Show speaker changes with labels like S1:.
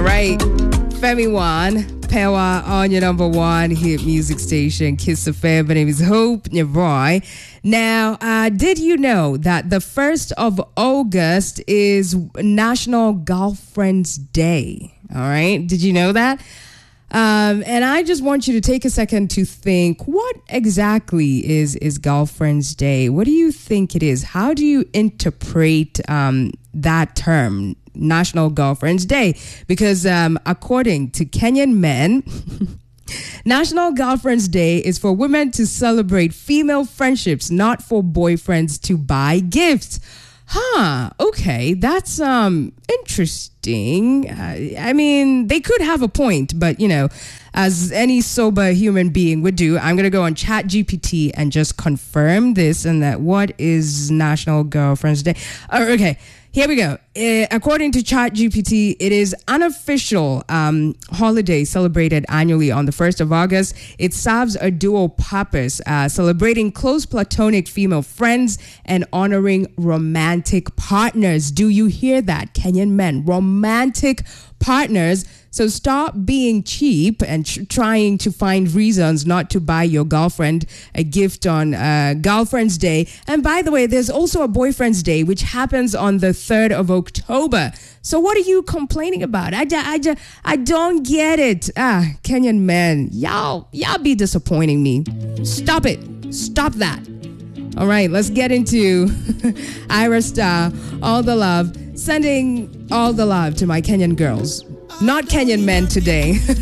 S1: right. Femi One, Pewa on your number one hit music station, Kiss FM. My name is Hope Nyeroy. Now, did you know that the 1st of August is National Girlfriend's Day? All right. Did you know that? And I just want you to take a second to think, what exactly is Girlfriend's Day? What do you think it is? How do you interpret that term, National Girlfriend's Day? Because according to Kenyan men, National Girlfriend's Day is for women to celebrate female friendships, not for boyfriends to buy gifts. Okay, that's interesting. I mean, they could have a point, but as any sober human being would do, I'm going to go on ChatGPT and just confirm this and that. What is National Girlfriend's Day? Okay, here we go. According to ChatGPT, it is unofficial holiday celebrated annually on the 1st of August. It serves a dual purpose, celebrating close platonic female friends and honoring romantic partners. Do you hear that, Kenyan men? Romantic partners. So stop being cheap and trying to find reasons not to buy your girlfriend a gift on Girlfriend's Day. And by the way, there's also a Boyfriend's Day, which happens on the 3rd of October. So what are you complaining about? I don't get it. Kenyan men, y'all be disappointing me. Stop it. Stop that. All right, let's get into Ira Star, All the Love. Sending all the love to my Kenyan girls. Not Kenyan men today.